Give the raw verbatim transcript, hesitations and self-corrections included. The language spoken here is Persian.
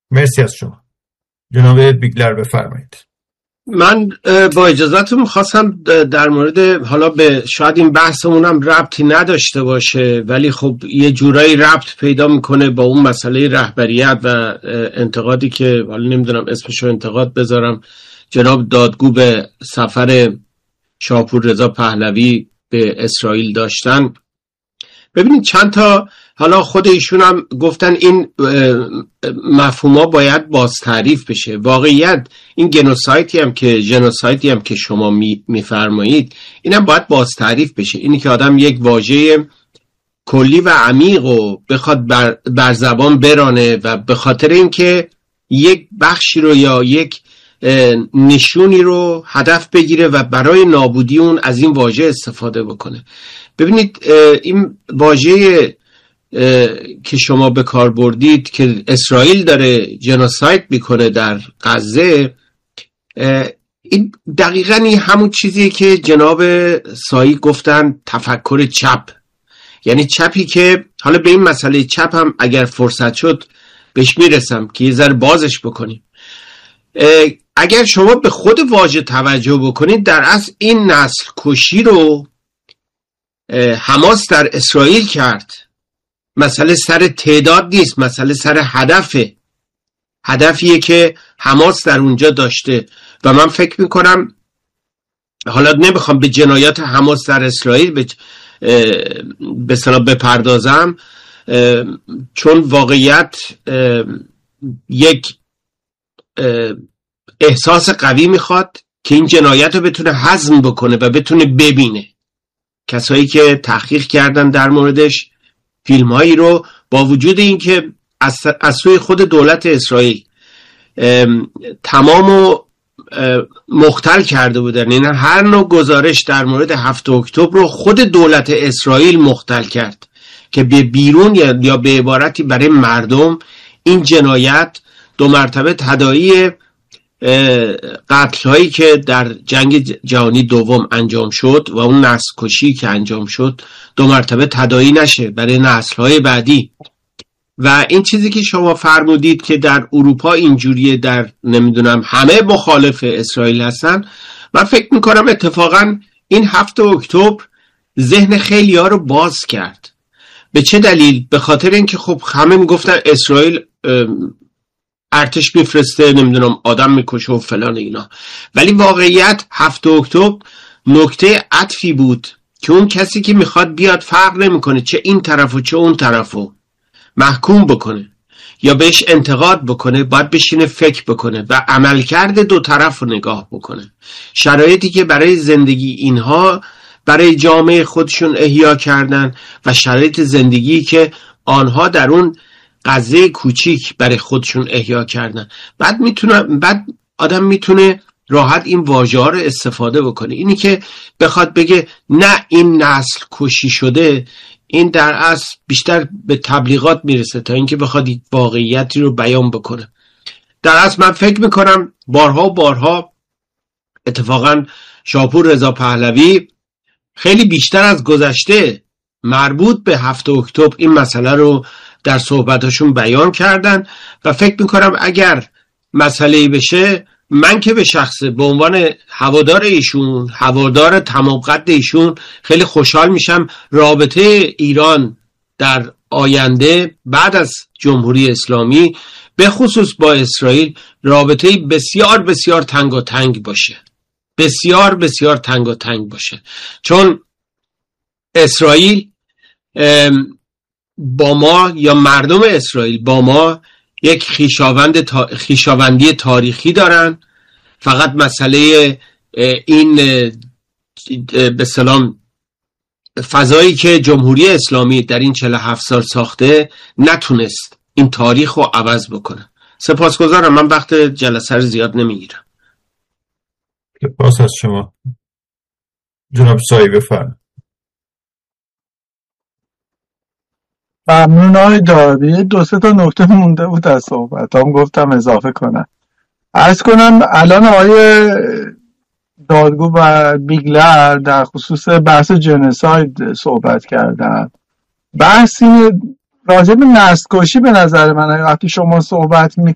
مرسی از شما. جناب بیگلر بفرمایید. من با اجازهتون خواستم در مورد، حالا به شاید این بحثمونم ربطی نداشته باشه ولی خب یه جورایی ربط پیدا میکنه با اون مسئله رهبریت و انتقادی که حالا نمیدونم اسمشو انتقاد بذارم جناب دادگو به سفر شاپور رضا پهلوی به اسرائیل داشتن. ببینید چند تا، حالا خود ایشون هم گفتن این مفهوما باید باز تعریف بشه. واقعیت این گنوسایدی هم که ژنوسایدی هم که شما میفرمایید اینم باید باز تعریف بشه. اینی که آدم یک واژه کلی و عمیق و بخواد بر, بر زبان برانه و به خاطر اینکه یک بخشی رو یا یک نشونی رو هدف بگیره و برای نابودی اون از این واژه استفاده بکنه. ببینید این واژه که شما به کار بردید که اسرائیل داره جنوساید میکنه در غزه، این دقیقاً این همون چیزیه که جناب سایی گفتن تفکر چپ، یعنی چپی که حالا به این مسئله چپ هم اگر فرصت شد بهش میرسم که یه ذره بازش بکنیم. اگر شما به خود واژه توجه بکنید، در اصل این نسل کشی رو حماس در اسرائیل کرد. مسئله سر تعداد نیست، مسئله سر هدفه. هدفیه که حماس در اونجا داشته و من فکر میکنم، حالا نمیخوام به جنایات حماس در اسرائیل به به اصطلاح بپردازم، چون واقعیت یک احساس قوی میخواد که این جنایت رو بتونه هضم بکنه و بتونه ببینه. کسایی که تحقیق کردن در موردش فیلم هایی رو، با وجود این که از, از سوی خود دولت اسرائیل تمام و مختل کرده بودن، این هر نوع گزارش در مورد هفت اکتبر رو خود دولت اسرائیل مختل کرد که به بیرون یا به عبارتی برای مردم این جنایت دو مرتبه تداعی قتل هایی که در جنگ جهانی دوم انجام شد و اون نسل کشی که انجام شد دو مرتبه تداعی نشه برای نسل های بعدی. و این چیزی که شما فرمودید که در اروپا اینجوریه، در نمیدونم همه مخالف اسرائیل هستن، من فکر میکنم اتفاقا این هفت اکتبر ذهن خیلی ها رو باز کرد. به چه دلیل؟ به خاطر اینکه خب همه میگفتن اسرائیل ارتش میفرسته، نمیدونم آدم میکشه و فلان اینا، ولی واقعیت هفت اکتبر نکته عطفی بود که اون کسی که میخواد بیاد فرق نمیکنه چه این طرف و چه اون طرفو محکوم بکنه یا بهش انتقاد بکنه، باید بشینه فکر بکنه و عملکرد دو طرف رو نگاه بکنه. شرایطی که برای زندگی اینها برای جامعه خودشون احیا کردن و شرایط زندگی که آنها در اون غزه کوچیک برای خودشون احیا کردن. بعد میتونه بعد آدم میتونه راحت این واژه ها رو استفاده بکنه. اینی که بخواد بگه نه این نسل کشی شده، این در اصل بیشتر به تبلیغات میرسه تا اینکه بخواد واقعیتی رو بیان بکنه. در اصل من فکر میکنم بارها و بارها اتفاقا شاپور رضا پهلوی خیلی بیشتر از گذشته مربوط به هفت اکتبر این مسئله رو در صحبتاشون بیان کردن و فکر میکنم اگر مسئله‌ای بشه، من که به شخصه به عنوان هوادار ایشون، هوادار تمام قد ایشون، خیلی خوشحال میشم رابطه ایران در آینده بعد از جمهوری اسلامی به خصوص با اسرائیل رابطه بسیار بسیار تنگاتنگ باشه، بسیار بسیار تنگاتنگ باشه، چون اسرائیل با ما یا مردم اسرائیل با ما یک خیشاوند تا... خیشاوندی تاریخی دارن. فقط مسئله این به سلام فضایی که جمهوری اسلامی در این چهل و هفت سال ساخته نتونست این تاریخ رو عوض بکنه. سپاسگزارم، من وقت جلسه رو زیاد نمیگیرم. سپاس از شما. جناب سایی بفرمایید. ممنون آقای داوی. دو سه تا نکته مونده بود از صحبتام، گفتم اضافه کنم. عرض کنم الان آقای دادگو و بیگلر در خصوص بحث جنوساید صحبت کردن. بحثی راجع به نسل کشی به نظر من وقتی شما صحبت می